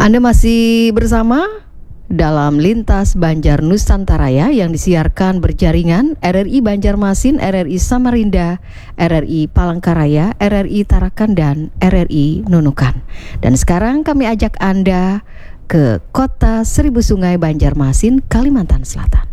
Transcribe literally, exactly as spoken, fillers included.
Anda masih bersama dalam Lintas Banjar Nusantara ya, yang disiarkan berjaringan R R I Banjarmasin, R R I Samarinda, R R I Palangkaraya, R R I Tarakan, dan R R I Nunukan. Dan sekarang kami ajak Anda ke kota Seribu Sungai, Banjarmasin, Kalimantan Selatan.